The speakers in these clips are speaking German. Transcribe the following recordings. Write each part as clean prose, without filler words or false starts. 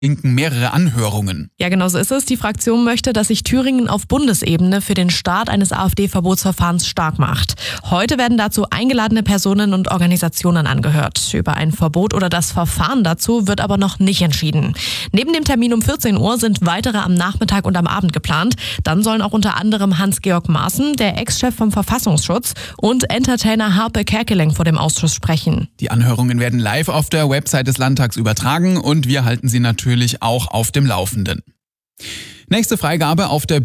mehrere Anhörungen. Ja, genau so ist es. Die Fraktion möchte, dass sich Thüringen auf Bundesebene für den Start eines AfD-Verbotsverfahrens stark macht. Heute werden dazu eingeladene Personen und Organisationen angehört. Über ein Verbot oder das Verfahren dazu wird aber noch nicht entschieden. Neben dem Termin um 14 Uhr sind weitere am Nachmittag und am Abend geplant. Dann sollen auch unter anderem Hans-Georg Maaßen, der Ex-Chef vom Verfassungsschutz, und Entertainer Harpe Kerkeling vor dem Ausschuss sprechen. Die Anhörungen werden live auf der Website des Landtags übertragen und wir halten Sie natürlich auch auf dem Laufenden. Nächste Freigabe auf der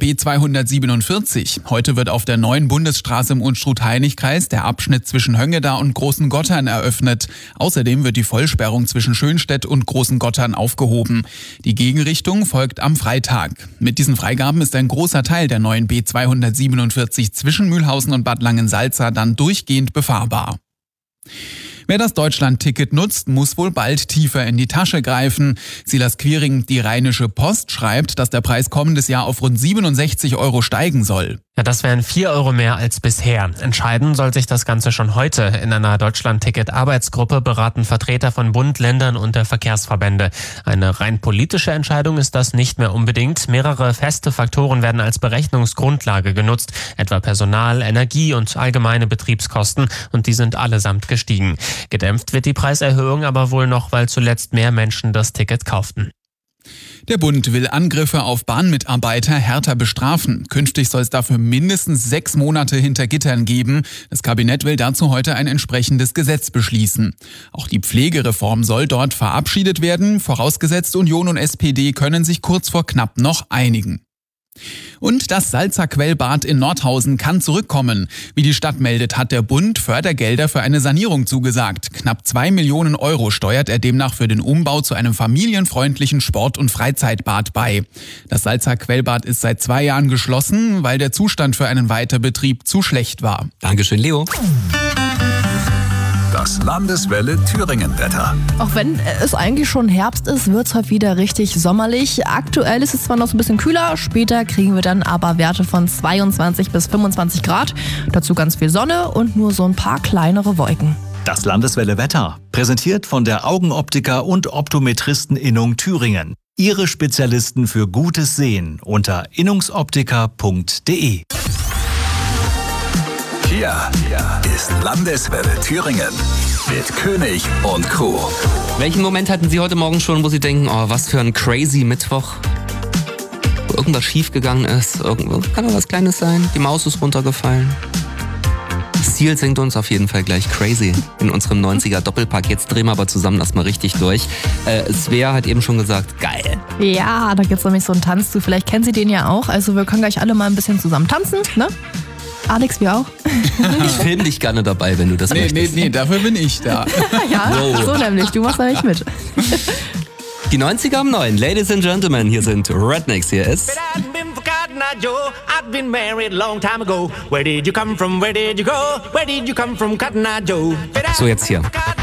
B247. Heute wird auf der neuen Bundesstraße im Unstrut-Hainich-Kreis der Abschnitt zwischen Höngeda und Großen Gottern eröffnet. Außerdem wird die Vollsperrung zwischen Schönstedt und Großen Gottern aufgehoben. Die Gegenrichtung folgt am Freitag. Mit diesen Freigaben ist ein großer Teil der neuen B247 zwischen Mühlhausen und Bad Langensalza dann durchgehend befahrbar. Wer das Deutschland-Ticket nutzt, muss wohl bald tiefer in die Tasche greifen. Silas Quiring, die Rheinische Post, schreibt, dass der Preis kommendes Jahr auf rund 67 € steigen soll. Ja, das wären 4 € mehr als bisher. Entscheiden soll sich das Ganze schon heute. In einer Deutschland-Ticket-Arbeitsgruppe beraten Vertreter von Bund, Ländern und der Verkehrsverbände. Eine rein politische Entscheidung ist das nicht mehr unbedingt. Mehrere feste Faktoren werden als Berechnungsgrundlage genutzt, etwa Personal, Energie und allgemeine Betriebskosten, und die sind allesamt gestiegen. Gedämpft wird die Preiserhöhung aber wohl noch, weil zuletzt mehr Menschen das Ticket kauften. Der Bund will Angriffe auf Bahnmitarbeiter härter bestrafen. Künftig soll es dafür mindestens 6 Monate hinter Gittern geben. Das Kabinett will dazu heute ein entsprechendes Gesetz beschließen. Auch die Pflegereform soll dort verabschiedet werden. Vorausgesetzt, Union und SPD können sich kurz vor knapp noch einigen. Und das Salzer Quellbad in Nordhausen kann zurückkommen. Wie die Stadt meldet, hat der Bund Fördergelder für eine Sanierung zugesagt. Knapp 2 Millionen € steuert er demnach für den Umbau zu einem familienfreundlichen Sport- und Freizeitbad bei. Das Salzer Quellbad ist seit 2 Jahren geschlossen, weil der Zustand für einen Weiterbetrieb zu schlecht war. Dankeschön, Leo. Das Landeswelle Thüringen-Wetter. Auch wenn es eigentlich schon Herbst ist, wird es heute wieder richtig sommerlich. Aktuell ist es zwar noch so ein bisschen kühler, später kriegen wir dann aber Werte von 22 bis 25 Grad. Dazu ganz viel Sonne und nur so ein paar kleinere Wolken. Das Landeswelle Wetter, präsentiert von der Augenoptiker und Optometristen-Innung Thüringen. Ihre Spezialisten für gutes Sehen unter innungsoptiker.de. Hier ist Landeswelle Thüringen mit König und Crew. Welchen Moment hatten Sie heute Morgen schon, wo Sie denken, oh, was für ein crazy Mittwoch? Wo irgendwas schiefgegangen ist, kann doch was Kleines sein, die Maus ist runtergefallen. Seal singt uns auf jeden Fall gleich Crazy in unserem 90er Doppelpack. Jetzt drehen wir aber zusammen erstmal richtig durch. Svea hat eben schon gesagt, geil. Ja, da gibt's nämlich so einen Tanz zu. Vielleicht kennen Sie den ja auch. Also wir können gleich alle mal ein bisschen zusammen tanzen, ne? Alex, wir auch. Ich filme dich gerne dabei, wenn du das möchtest. Nee, dafür bin ich da. Ja, wow. So nämlich, du machst nämlich mit. Die 90er am 9. Ladies and Gentlemen, hier sind Rednecks. Hier ist... I've been married a long time ago. Where did you come from? Where did you go? Where did you come from, Cotton Eye Joe? So, jetzt hier.